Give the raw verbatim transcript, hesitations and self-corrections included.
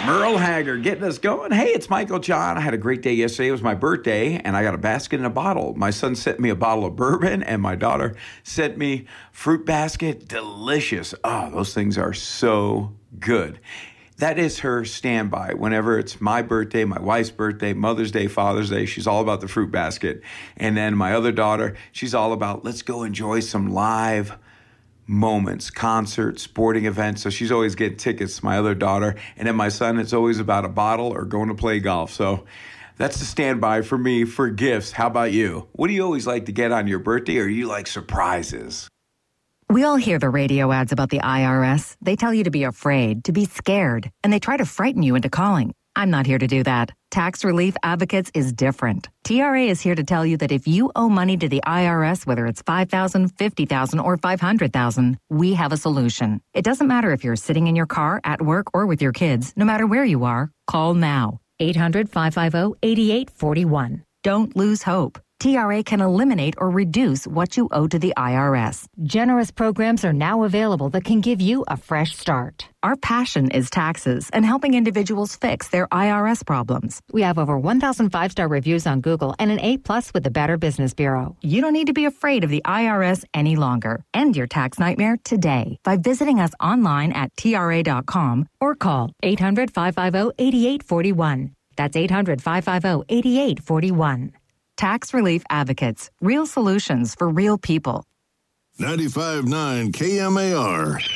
Merle Haggard getting us going. Hey, it's Michael John. I had a great day yesterday. It was my birthday, and I got a basket and a bottle. My son sent me a bottle of bourbon, and my daughter sent me fruit basket. Delicious. Oh, those things are so good. That is her standby. Whenever it's my birthday, my wife's birthday, Mother's Day, Father's Day, she's all about the fruit basket. And then my other daughter, she's all about, let's go enjoy some live moments, concerts, sporting events. So she's always getting tickets, my other daughter. And then my son, it's always about a bottle or going to play golf. So that's the standby for me for gifts. How about you? What do you always like to get on your birthday, or you like surprises? We all hear the radio ads about the I R S. They tell you to be afraid, to be scared, and they try to frighten you into calling. I'm not here to do that. Tax Relief Advocates is different. T R A is here to tell you that if you owe money to the I R S, whether it's five thousand dollars, fifty thousand dollars, or five hundred thousand dollars, we have a solution. It doesn't matter if you're sitting in your car, at work, or with your kids. No matter where you are, call now. eight hundred, five five zero, eight eight four one. Don't lose hope. T R A can eliminate or reduce what you owe to the I R S. Generous programs are now available that can give you a fresh start. Our passion is taxes and helping individuals fix their I R S problems. We have over one thousand five-star reviews on Google and an A-plus with the Better Business Bureau. You don't need to be afraid of the I R S any longer. End your tax nightmare today by visiting us online at T R A dot com or call eight hundred, five five zero, eight eight four one. That's eight hundred, five five zero, eight eight four one. Tax Relief Advocates. Real solutions for real people. ninety-five point nine K M A R.